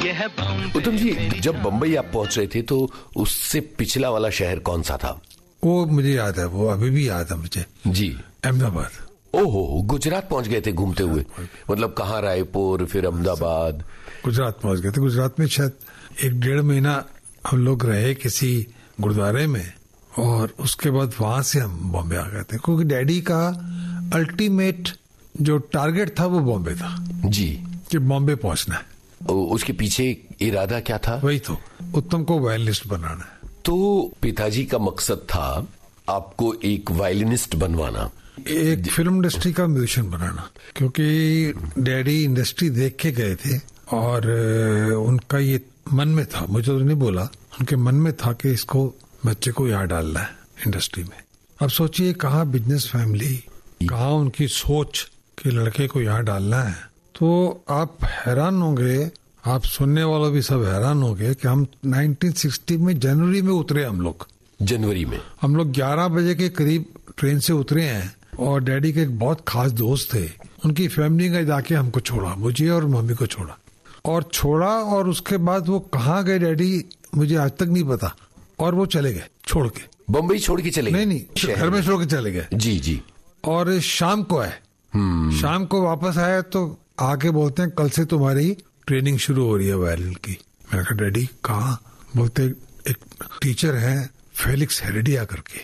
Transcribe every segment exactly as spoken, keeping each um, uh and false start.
उत्तम जी, जब बम्बई आप पहुंच रहे थे तो उससे पिछला वाला शहर कौन सा था? वो मुझे याद है, वो अभी भी याद है मुझे जी। अहमदाबाद। ओहो, गुजरात पहुंच गए थे घूमते हुए? मतलब कहाँ? रायपुर, फिर अहमदाबाद? गुजरात पहुंच गए थे। गुजरात में शायद एक डेढ़ महीना हम लोग रहे किसी गुरुद्वारे में, और उसके बाद वहां से हम बॉम्बे आ गए थे, क्योंकि डैडी का अल्टीमेट जो टारगेट था वो बॉम्बे था जी, कि बॉम्बे पहुंचना है। उसके पीछे इरादा क्या था? वही तो, उत्तम को वायलिनिस्ट बनाना है। तो पिताजी का मकसद था आपको एक वायलिनिस्ट बनवाना, एक फिल्म इंडस्ट्री का म्यूजिशियन बनाना, क्योंकि डैडी इंडस्ट्री देख के गए थे और उनका ये मन में था, मुझे तो नहीं बोला, उनके मन में था कि इसको बच्चे को यहाँ डालना है इंडस्ट्री में। अब सोचिए कहाँ बिजनेस फैमिली, कहाँ उनकी सोच कि लड़के को यहाँ डालना है। तो आप हैरान होंगे, आप सुनने वालों भी सब हैरान होंगे कि हम नाइनटीन सिक्सटी में जनवरी में उतरे। हम लोग जनवरी में हम लोग ग्यारह बजे के करीब ट्रेन से उतरे हैं, और डैडी के एक बहुत खास दोस्त थे, उनकी फैमिली का जाके हमको छोड़ा, मुझे और मम्मी को छोड़ा और छोड़ा और उसके बाद वो कहाँ गए डैडी मुझे आज तक नहीं पता, और वो चले गए छोड़ के। बम्बई छोड़ के चले गए? नहीं नहीं, घर में छोड़ के चले गए। जी जी। और शाम को आए, शाम को वापस आए तो आके बोलते हैं कल से तुम्हारी ट्रेनिंग शुरू हो रही है वायलिन की। मैंने कहा डैडी कहाँ? बोलते एक टीचर है फेलिक्स हेरेडिया करके,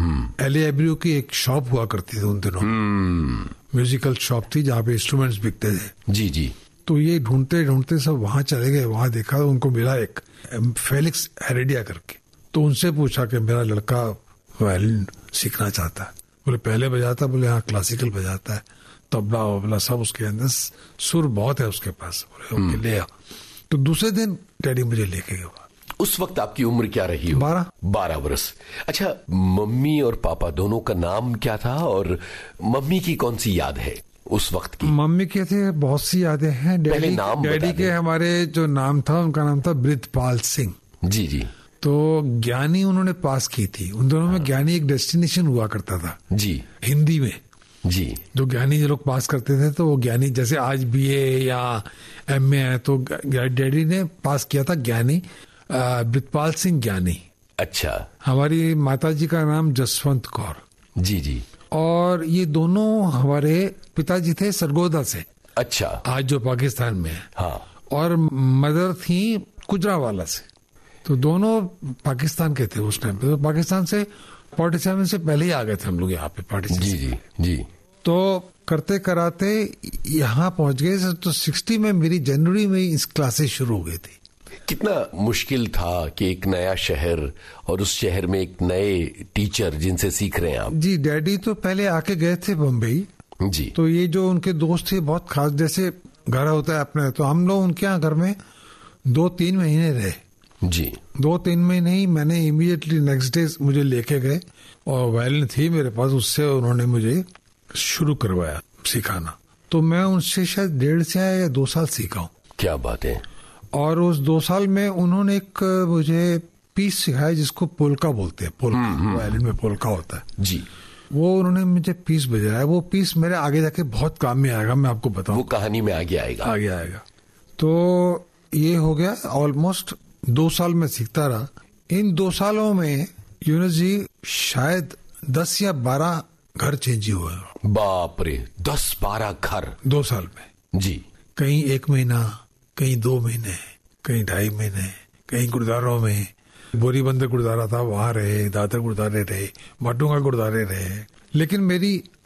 एले एब्रियो की एक शॉप हुआ करती थी उन दिनों, म्यूजिकल शॉप थी जहाँ पे इंस्ट्रूमेंट्स बिकते थे। जी जी। तो ये ढूंढते ढूंढते सब वहां चले गए, वहां देखा तो उनको मिला एक फेलिक्स हेरेडिया करके। तो उनसे पूछा कि मेरा लड़का वायलिन सीखना चाहता है। बोले पहले बजाता? बोले हाँ क्लासिकल बजाता है, तबला वबला सब उसके अंदर, सुर बहुत है उसके पास। बोले ओके ले आ। तो दूसरे दिन डैडी मुझे लेके गए। उस वक्त आपकी उम्र क्या रही हो? बारह बारह वर्ष। अच्छा, मम्मी और पापा दोनों का नाम क्या था, और मम्मी की कौन सी याद है उस वक्त की? मम्मी के थे बहुत सी यादें हैं। डैडी डैडी के हमारे जो नाम था, उनका नाम था बृजपाल सिंह। जी जी। तो ज्ञानी उन्होंने पास की थी। उन दोनों में ज्ञानी एक डेस्टिनेशन हुआ करता था जी, हिंदी में जी। जो ज्ञानी जो लोग पास करते थे, तो वो ज्ञानी, जैसे आज बीए या एमए है, तो डैडी ने पास किया था ज्ञानी, बृजपाल सिंह ज्ञानी। अच्छा। हमारी माताजी का नाम जसवंत कौर। जी जी। और ये दोनों हमारे पिताजी थे सरगोदा से। अच्छा। आज जो पाकिस्तान में है। हाँ। और मदर थी गुजरावाला से। तो दोनों पाकिस्तान के थे उस टाइम पे। तो पाकिस्तान से फोर्टी सेवन से पहले ही आ गए थे हम लोग यहाँ पे फोर्टी सिक्स। जी जी जी। तो करते कराते यहाँ पहुंच गए। तो सिक्सटी में मेरी जनवरी में इस क्लासेस शुरू हो गई थी। कितना मुश्किल था कि एक नया शहर और उस शहर में एक नए टीचर जिनसे सीख रहे हैं आप? जी, डैडी तो पहले आके गए थे बम्बई जी। तो ये जो उनके दोस्त थे बहुत खास, जैसे घर होता है अपने, तो हम लोग उनके यहाँ घर में दो तीन महीने रहे। जी। दो तीन महीने ही मैंने इमीडिएटली नेक्स्ट डे मुझे लेके गए, और वायलिन थी मेरे पास, उससे उन्होंने मुझे शुरू करवाया सिखाना। तो मैं उनसे शायद डेढ़ से या दो साल सीखा हूँ। क्या बात है। और उस दो साल में उन्होंने एक मुझे पीस सिखाया जिसको पोल्का बोलते हैं। पोल्का, वायलिन में पोल्का होता है जी। वो उन्होंने मुझे पीस बजाया। वो पीस मेरे आगे जाके बहुत काम में आएगा, मैं आपको बताऊं। वो कहानी में आगे आएगा। आगे आएगा। तो ये हो गया ऑलमोस्ट दो साल में सीखता रहा। इन दो सालों में यूनुस जी शायद दस या बारह घर चेंज हुए। बाप रे, दस बारह घर दो साल में जी। कहीं एक महीना, कहीं दो महीने, कहीं ढाई महीने, कहीं गुरुद्वारों में, बोरीबंदर गुरुद्वारा था वहां रहे, दादर गुरुद्वारे रहे, माटुंगा गुरुद्वारे रहे। लेकिन मेरी